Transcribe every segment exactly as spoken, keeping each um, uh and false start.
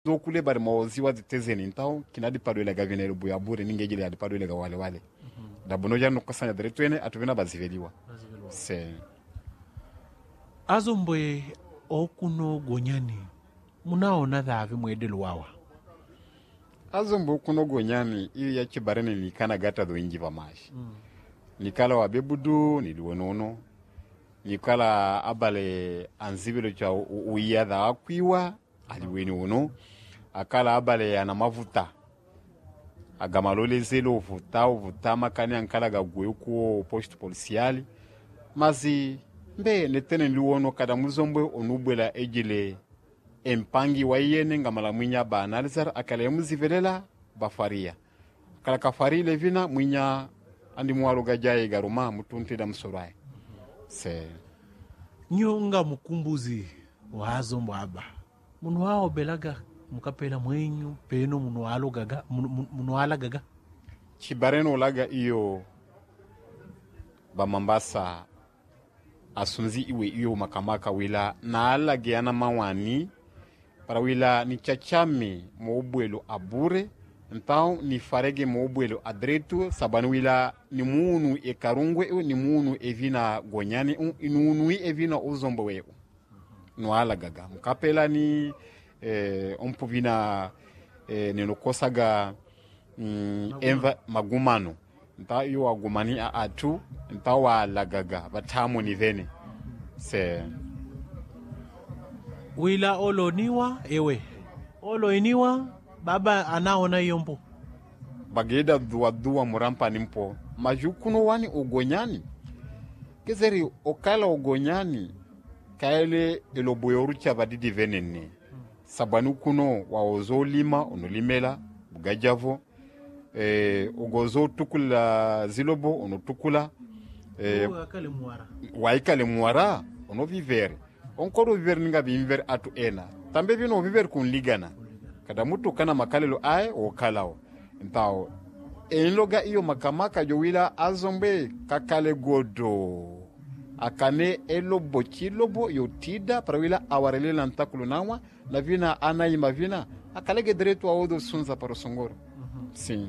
do kule bari mawzi wa tezeni ntaw kinadi padu le gavinero buya bure ningejile adi padu le ga wale wale mm -hmm. da bono jano kasanya diretwene atuvina baziveliwa se azomboye okuno gonyani munaona dhavi mwedelo wawa azombo kuno gonyani ili ya chibarene ni kana gata do inji vamashi mm. nikala wa bebudu niliwonono nikala abale anzibilo cha uyadha akwiwa aliweni uno akala abale yana mavuta agamalole zelo vuta vuta makani ankala gagwe ku poste policial mazi mbe netene liwono kada muzombwe onubwela ejile empangi wayene ngamala mwinya ba analizar akala yamuzivelela bafaria kala kafarile vina mwinya andi mwalo gajaye garuma mutunti da msorai se nyonga mukumbuzi wazombo aba munu wao belaga mukapela mwenyu peno munu walo gaga munu wala gaga chibareno laga iyo ba Mambasa asunzi iwe iyo makamaka wila na ala giana mawani para wila ni chachame moubwelo abure ntao ni farege moubwelo adretu sabanu wila ni munu e karungwe ni munu evina gonyani inunu evina uzombo weo noala gaga mkapela ni eh, ompuvina eh, nenokosaga mm, enva magumano nta iyo agumani a atu nta wa lagaga batamu ni vene se wila olo niwa ewe olo iniwa baba anaona yompo bageda duwa duwa murampa nimpo majukuno wani ogonyani kezeri okala ogonyani kaele eloboyoru cha badidi venene hmm. sabanu kuno wa ozolima onolimela bugajavo eh ogozo tukula zilobo onotukula eh wakale muara waikale muara ono vivere onkoro vivere ninga vivere atu ena tambe vino vivere kunligana kada mutu kana makalelo ae okalao ntao enloga iyo makamaka jowila azombe kakale godo akane elobo chilobo yotida prawila awarele lantakulu nawa na vina anaima vina akalege direto aodo sunza para songoro mm -hmm. sim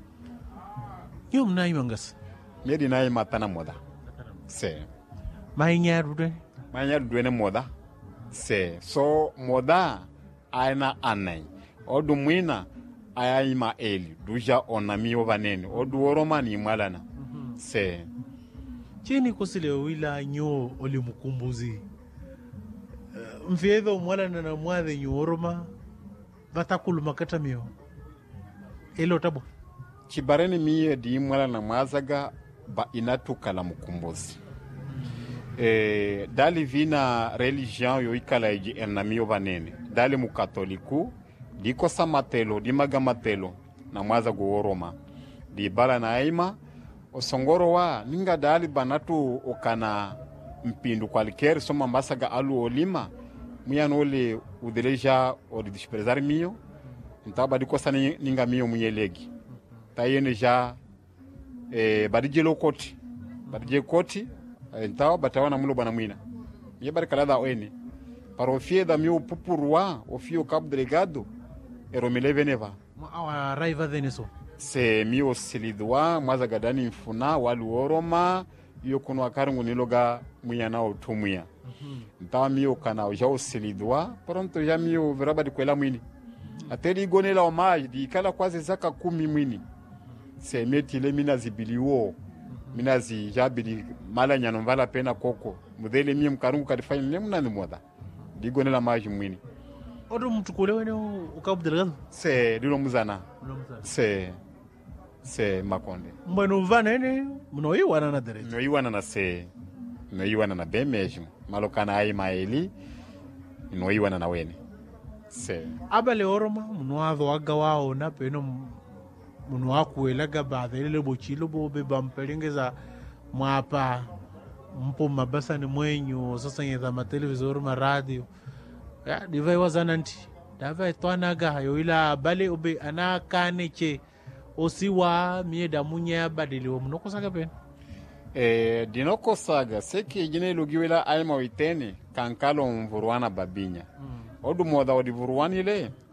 yom naima ngas medi naima tana moda se mainyaru de mainyaru de ne moda se so moda aina anai odu mwina ayaima eli duja onamio vanene odu oroma ni malana mm -hmm. se chini kosile wila nyo oli mukumbuzi uh, mfiedo mwalana na mwadhe nyo oroma batakulu makata mio elo tabo chibareni miye di mwalana mwazaga ba inatukala mukumbuzi eh dali vina religion yo ikala eji enamio vanene dali mukatoliku diko samatelo di magamatelo na mwaza go oroma di bala na aima osongoro wa ninga dali banatu okana mpindu kwalikeri soma mbasaga alu olima muyano ole udeleja odi disperezar mio ntaba diko sani ninga mio muyelegi tayene ja eh badijelo koti badije koti ntaba batawana mulo bana mwina yebari kalada oene parofie da mio pupurwa ofio cabo delegado eromele veneva awa raiva deneso se mio silidwa mwaza gadani mfuna walu oroma iyo kuno akaringu niloga muyana otumuya mm -hmm. ntawa mio kana ujao silidwa pronto ya mio veraba dikwela mwini ateli gonela omaji di kala kwazi zaka kumi mwini se meti le mina zibiliwo mina zi jabili mala nyano vala pena koko mudele mio mkarungu kadifanya lemna ni moda di gonela maji mwini odo mtukule wene ukabu delegado se dilo muzana se se makonde mbano vanene mnoiwana na derecho mnoiwana na se mnoiwana na bemejo malokana ai maeli mnoiwana na wene se abale oroma mnoadho aga wao na peno mnoakuelaga baadhele bochilo bobe bampelengeza mwapa mpo mabasa ni mwenyu sasa nyeza matelevisor ma radio ya divai wazananti davai twanaga yoila bale obe anakane che osiwa mieda munya badiliwo mnoko saga pen eh dinoko saga seki jine lugiwela aima witene kankalo mvuruana babinya mm. odu moda odi vuruani le